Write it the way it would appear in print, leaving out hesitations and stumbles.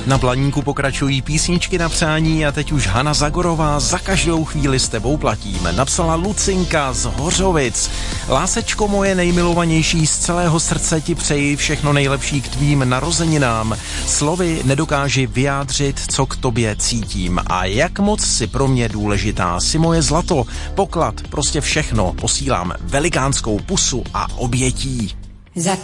Na Planíku pokračují písničky na přání a teď už Hana Zagorová Za každou chvíli s tebou platím. Napsala Lucinka z Hořovic. Lásečko moje nejmilovanější, z celého srdce ti přeji všechno nejlepší k tvým narozeninám. Slovy nedokáži vyjádřit, co k tobě cítím a jak moc si pro mě důležitá. Si moje zlato, poklad, prostě všechno. Posílám velikánskou pusu a obětí.